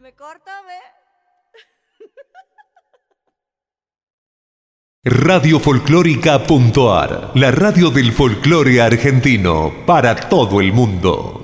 me corta, ve. Radiofolclórica.ar, la radio del folclore argentino para todo el mundo.